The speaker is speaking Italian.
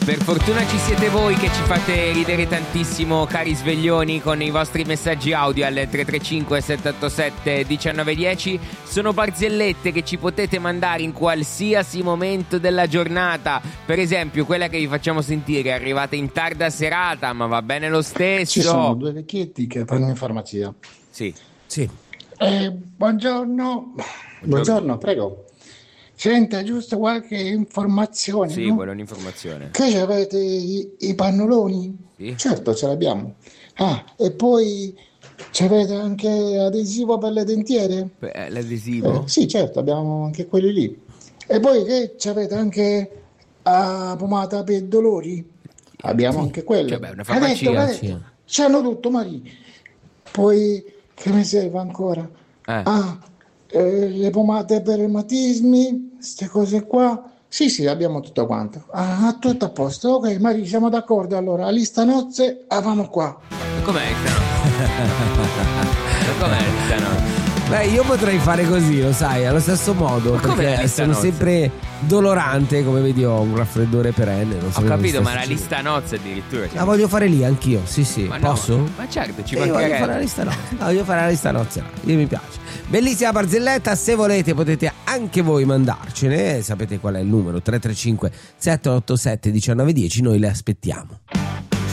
Per fortuna ci siete voi che ci fate ridere tantissimo, cari sveglioni, con i vostri messaggi audio al 335 787 1910. Sono barzellette che ci potete mandare in qualsiasi momento della giornata. Per esempio quella che vi facciamo sentire, arrivate in tarda serata ma va bene lo stesso. Ci sono due vecchietti che fanno in farmacia. Sì. Buongiorno. Buongiorno, prego. Senta, giusto qualche informazione? Sì, no? vuole un'informazione. Che avete i pannoloni? Sì. Certo, ce l'abbiamo. Ah, e poi avete anche adesivo per le dentiere? L'adesivo? Sì, certo, abbiamo anche quelli lì. E poi che avete anche pomata per dolori? Abbiamo anche quelle. Cioè, beh, una farmacia. Ha detto. C'hanno tutto, Mari. Poi che mi serve ancora? Le pomate per reumatismi, queste cose qua. Sì, abbiamo tutto quanto. Tutto a posto. Ok, Mari, siamo d'accordo. Allora, la lista nozze, vanno qua. Com'è il stanotte? Beh, io potrei fare così, lo sai, allo stesso modo. Ma com'è la perché lista sono nozze? sempre dolorante, come vedi ho un raffreddore perenne. Non so Ho cosa capito, sta ma la succedendo. lista nozze addirittura. La voglio fare lì anch'io, sì. Ma no, Posso? ma certo, ci Voglio mancherebbe. fare la lista nozze. Voglio fare la lista nozze. Io mi piace. Bellissima barzelletta, se volete potete anche voi mandarcene. Sapete qual è il numero? 335 787 1910, noi le aspettiamo.